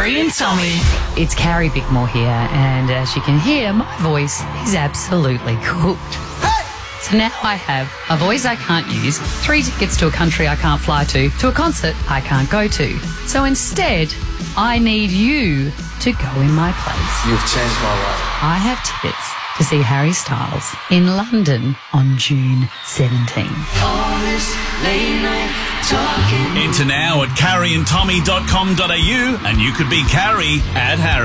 Carrie and Tommy. It's Carrie Bickmore here, and as you can hear, my voice is absolutely cooked. So now I have a voice I can't use, 3 tickets to a country I can't fly to a concert I can't go to. So instead, I need you to go in my place. You've changed my life. I have tickets to see Harry Styles in London on June 17. Enter now at carrieandtommy.com.au and you could be Carrie at Harry.